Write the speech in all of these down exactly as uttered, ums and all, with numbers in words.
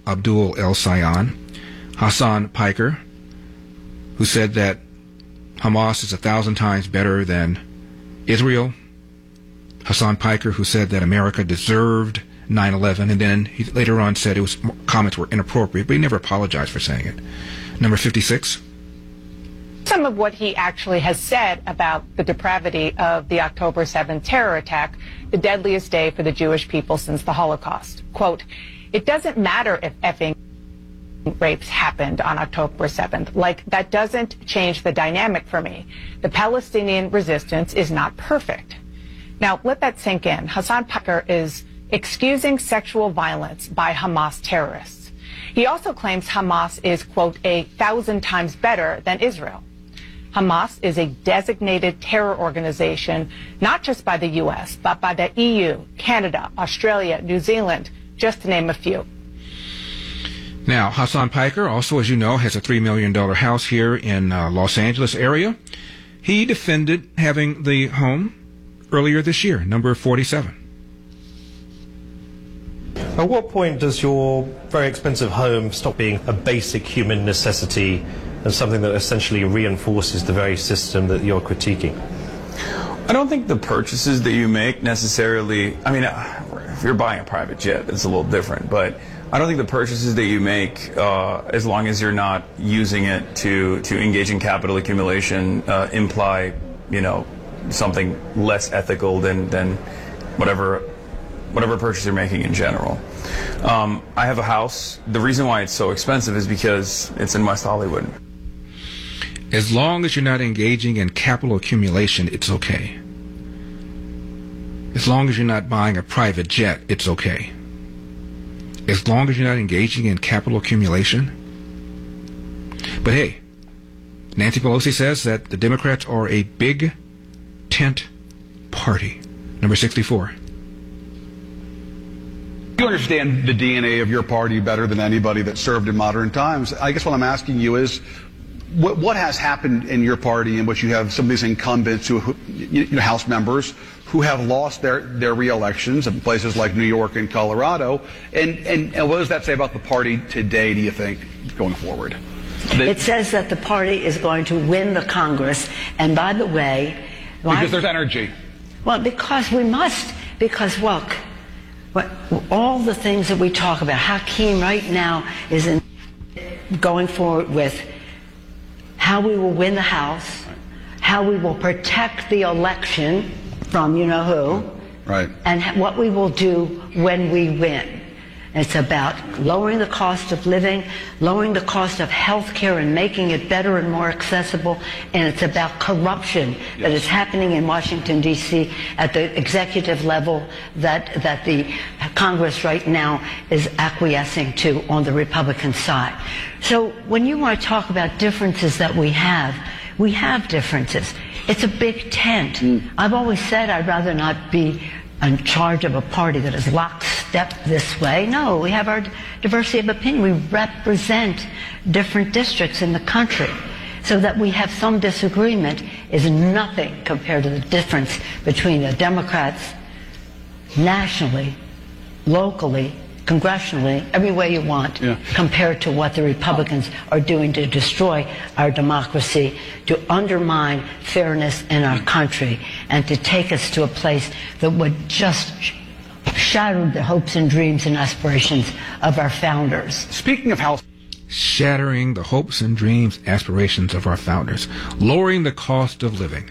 Abdul El Sayyan, Hassan Piker, who said that Hamas is a thousand times better than Israel, Hassan Piker, who said that America deserved nine eleven, and then he later on said it was comments were inappropriate, but he never apologized for saying it. Number fifty-six. Some of what he actually has said about the depravity of the October seventh terror attack, the deadliest day for the Jewish people since the Holocaust. Quote, "It doesn't matter if effing rapes happened on October seventh. Like, that doesn't change the dynamic for me. The Palestinian resistance is not perfect." Now, let that sink in. Hassan Piker is excusing sexual violence by Hamas terrorists. He also claims Hamas is, quote, a thousand times better than Israel. Hamas is a designated terror organization, not just by the U S, but by the E U, Canada, Australia, New Zealand, just to name a few. Now, Hassan Piker also, as you know, has a three million dollars house here in uh, Los Angeles area. He defended having the home earlier this year, number forty-seven. At what point does your very expensive home stop being a basic human necessity and something that essentially reinforces the very system that you're critiquing? I don't think the purchases that you make necessarily, I mean, if you're buying a private jet, it's a little different, but I don't think the purchases that you make, uh, as long as you're not using it to, to engage in capital accumulation, uh, imply, you know, something less ethical than, than whatever whatever purchase you're making in general. Um, I have a house. The reason why it's so expensive is because it's in West Hollywood. As long as you're not engaging in capital accumulation, it's okay. As long as you're not buying a private jet, it's okay. As long as you're not engaging in capital accumulation. But hey, Nancy Pelosi says that the Democrats are a big tent party. Number sixty-four. You understand the D N A of your party better than anybody that served in modern times. I guess what I'm asking you is, what, what has happened in your party in which you have some of these incumbents, who, you know, House members, who have lost their, their re-elections in places like New York and Colorado, and, and, and what does that say about the party today, do you think, going forward? It says that the party is going to win the Congress, and by the way... Because there's energy. Well, because we must, because, look, But all the things that we talk about, Hakeem right now is in going forward with how we will win the House, how we will protect the election from you know who, right, and what we will do when we win. It's about lowering the cost of living, lowering the cost of health care and making it better and more accessible, and it's about corruption yes. that is happening in Washington, D C at the executive level that, that the Congress right now is acquiescing to on the Republican side. So when you want to talk about differences that we have, we have differences. It's a big tent. Mm. I've always said I'd rather not be in charge of a party that is lockstep this way. No, we have our diversity of opinion. We represent different districts in the country. So that we have some disagreement is nothing compared to the difference between the Democrats nationally, locally, congressionally, every way you want, yeah. compared to what the Republicans are doing to destroy our democracy, to undermine fairness in our country, and to take us to a place that would just shatter the hopes and dreams and aspirations of our founders. Speaking of House... Shattering the hopes and dreams, aspirations of our founders. Lowering the cost of living.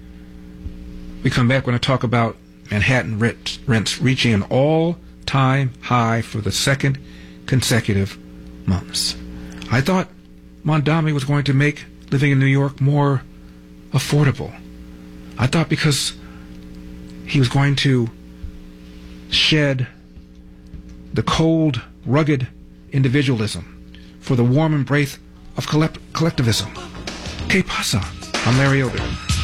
We come back when I talk about Manhattan rents, rents reaching an all time high for the second consecutive months. I thought Mondami was going to make living in New York more affordable. I thought because he was going to shed the cold, rugged individualism for the warm embrace of collect- collectivism. Que pasa? I'm Larry Elder.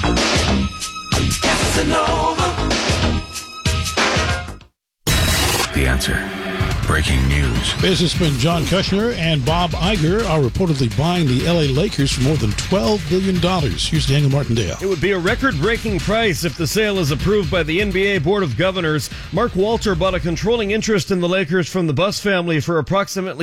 The Answer. Breaking news. Businessman John Kushner and Bob Iger are reportedly buying the L A Lakers for more than twelve billion dollars. Here's Daniel Martindale. It would be a record-breaking price if the sale is approved by the N B A Board of Governors. Mark Walter bought a controlling interest in the Lakers from the Buss family for approximately